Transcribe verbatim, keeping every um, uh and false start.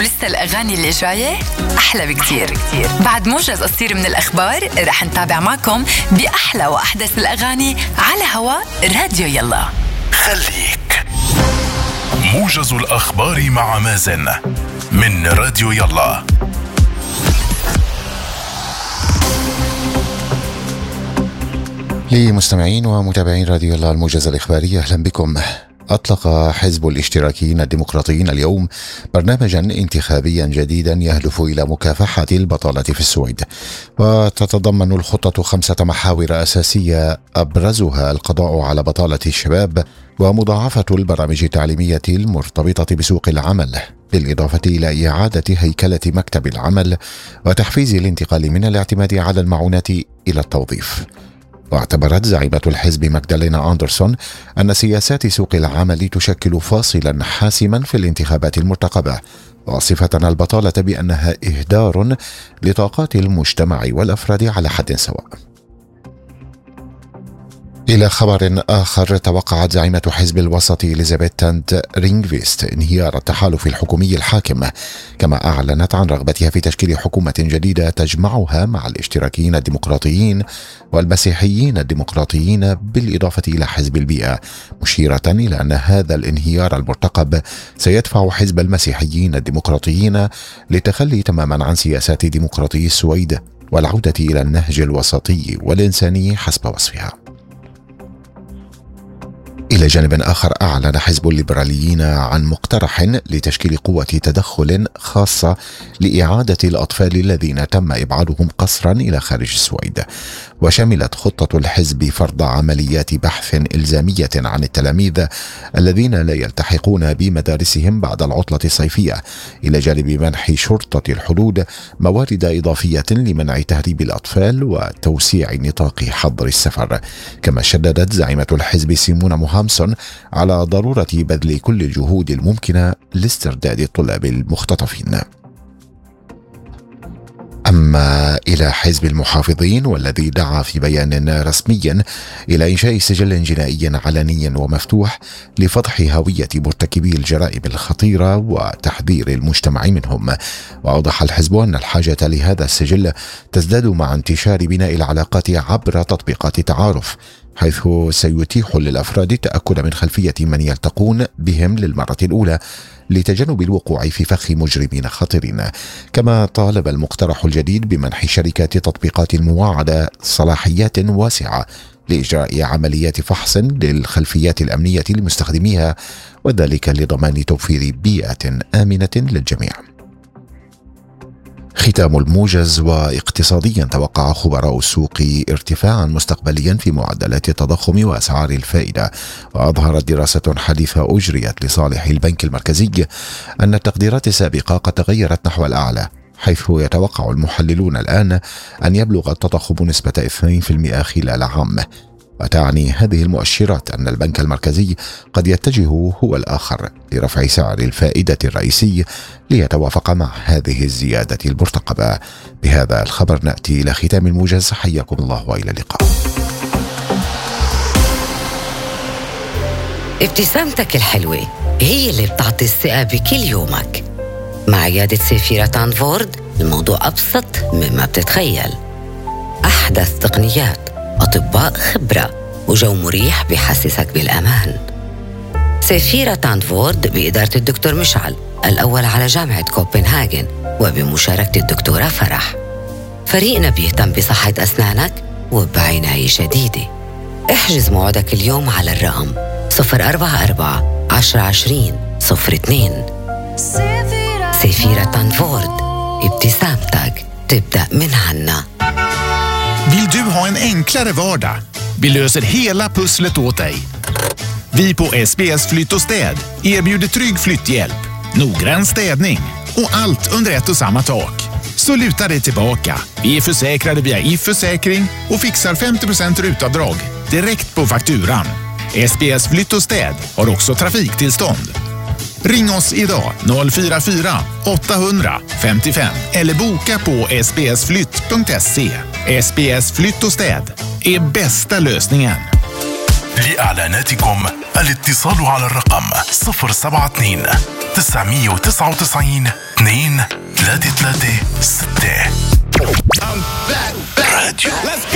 ولسه الأغاني اللي جاية أحلى بكتير. بعد موجز قصير من الأخبار رح نتابع معكم بأحلى وأحدث الأغاني على هواء راديو يلا. خليك موجز الأخبار مع مازن من راديو يلا. لمستمعين ومتابعين راديو يلا الموجز الإخباري، أهلا بكم. أطلق حزب الاشتراكيين الديمقراطيين اليوم برنامجا انتخابيا جديدا يهدف إلى مكافحة البطالة في السويد، وتتضمن الخطة خمسة محاور أساسية أبرزها القضاء على بطالة الشباب ومضاعفة البرامج التعليمية المرتبطة بسوق العمل، بالإضافة إلى إعادة هيكلة مكتب العمل وتحفيز الانتقال من الاعتماد على المعونات إلى التوظيف. واعتبرت زعيمة الحزب ماغدالينا أندرسون أن سياسات سوق العمل تشكل فاصلا حاسما في الانتخابات المرتقبة، واصفة البطالة بأنها إهدار لطاقات المجتمع والأفراد على حد سواء. إلى خبر آخر، توقعت زعيمة حزب الوسط إليزابيث تاند رينغفيست انهيار التحالف الحكومي الحاكم، كما أعلنت عن رغبتها في تشكيل حكومة جديدة تجمعها مع الاشتراكيين الديمقراطيين والمسيحيين الديمقراطيين بالإضافة إلى حزب البيئة، مشيرة إلى أن هذا الانهيار المرتقب سيدفع حزب المسيحيين الديمقراطيين للتخلي تماما عن سياسات ديمقراطي السويد والعودة إلى النهج الوسطي والإنساني حسب وصفها. إلى جانب آخر، أعلن حزب الليبراليين عن مقترح لتشكيل قوة تدخل خاصة لإعادة الأطفال الذين تم إبعادهم قسرا إلى خارج السويد، وشملت خطة الحزب فرض عمليات بحث إلزامية عن التلاميذ الذين لا يلتحقون بمدارسهم بعد العطلة الصيفية، إلى جانب منح شرطة الحدود موارد إضافية لمنع تهريب الأطفال وتوسيع نطاق حظر السفر. كما شددت زعيمة الحزب سيمونا موهامسون على ضرورة بذل كل الجهود الممكنة لاسترداد الطلاب المختطفين. أما إلى حزب المحافظين، والذي دعا في بيان رسمي إلى إنشاء سجل جنائي علني ومفتوح لفضح هوية مرتكبي الجرائم الخطيرة وتحذير المجتمع منهم. وأوضح الحزب أن الحاجة لهذا السجل تزداد مع انتشار بناء العلاقات عبر تطبيقات التعارف، حيث سيتيح للأفراد التأكد من خلفية من يلتقون بهم للمرة الأولى لتجنب الوقوع في فخ مجرمين خطيرين. كما طالب المقترح الجديد بمنح شركات تطبيقات المواعدة صلاحيات واسعة لإجراء عمليات فحص للخلفيات الأمنية لمستخدميها، وذلك لضمان توفير بيئة آمنة للجميع. ختام الموجز. واقتصاديا، توقع خبراء السوق ارتفاعا مستقبليا في معدلات التضخم وأسعار الفائدة. وأظهرت دراسة حديثة أجريت لصالح البنك المركزي أن التقديرات السابقة قد تغيرت نحو الأعلى، حيث يتوقع المحللون الآن أن يبلغ التضخم نسبة اثنين بالمئة خلال عام. وتعني هذه المؤشرات أن البنك المركزي قد يتجه هو الآخر لرفع سعر الفائدة الرئيسي ليتوافق مع هذه الزيادة المرتقبة. بهذا الخبر نأتي إلى ختام الموجز. حياكم الله وإلى اللقاء. ابتسامتك الحلوة هي اللي بتعطي الثقة بكل يومك. مع عيادة سيفيرا تانفورد الموضوع أبسط مما بتتخيل. أحدث تقنيات، أطباء خبرة، وجو مريح بيحسسك بالأمان. سيفيرا تانفورد بإدارة الدكتور مشعل الأول على جامعة كوبنهاجن وبمشاركة الدكتورة فرح. فريقنا بيهتم بصحة أسنانك وبعناية شديدة. احجز موعدك اليوم على الرقم صفر أربعة أربعة عشرة عشرين صفر اثنين. سيفيرا تانفورد، ابتسامتك تبدأ من عنا. Vill du ha en enklare vardag? Vi löser hela pusslet åt dig. Vi på S B S Flytt och städ erbjuder trygg flytthjälp, noggrann städning och allt under ett och samma tak. Så luta dig tillbaka. Vi är försäkrade via I F-försäkring och fixar femtio procent rutavdrag direkt på fakturan. S B S Flytt och städ har också trafiktillstånd. Ring oss idag noll fyra fyra åtta hundra femtiofem eller boka på s b s flytt punkt se. S B S Flytt och städ är bästa lösningen. لإعلاناتكم الاتصال على الرقم صفر سبعة اثنين تسعمية وتسعة وتسعين اثنين ثلاثة ثلاثة ستة.